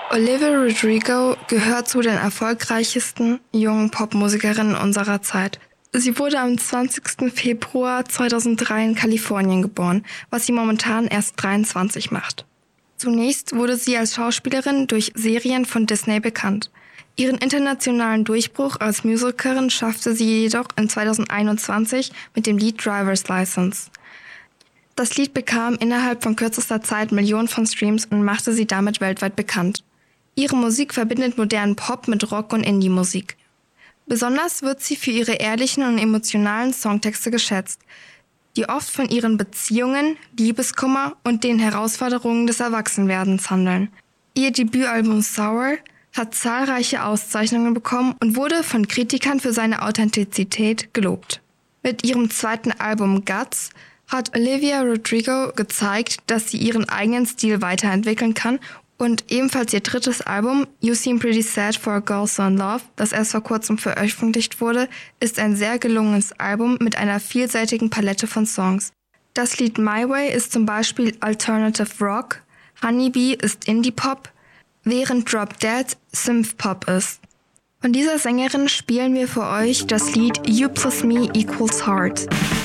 Olivia Rodrigo gehört zu den erfolgreichsten jungen Popmusikerinnen unserer Zeit. Sie wurde am 20. Februar 2003 in Kalifornien geboren, was sie momentan erst 23 macht. Zunächst wurde sie als Schauspielerin durch Serien von Disney bekannt. Ihren internationalen Durchbruch als Musikerin schaffte sie jedoch in 2021 mit dem Lied Driver's License. Das Lied bekam innerhalb von kürzester Zeit Millionen von Streams und machte sie damit weltweit bekannt. Ihre Musik verbindet modernen Pop mit Rock- und Indie-Musik. Besonders wird sie für ihre ehrlichen und emotionalen Songtexte geschätzt, die oft von ihren Beziehungen, Liebeskummer und den Herausforderungen des Erwachsenwerdens handeln. Ihr Debütalbum Sour hat zahlreiche Auszeichnungen bekommen und wurde von Kritikern für seine Authentizität gelobt. Mit ihrem zweiten Album Guts hat Olivia Rodrigo gezeigt, dass sie ihren eigenen Stil weiterentwickeln kann und ebenfalls ihr drittes Album You Seem Pretty Sad for a Girl So in Love, das erst vor kurzem veröffentlicht wurde, ist ein sehr gelungenes Album mit einer vielseitigen Palette von Songs. Das Lied My Way ist zum Beispiel Alternative Rock, Honeybee ist Indie-Pop, während Drop Dead Synth-Pop ist. Von dieser Sängerin spielen wir für euch das Lied You Plus Me Equals Heart.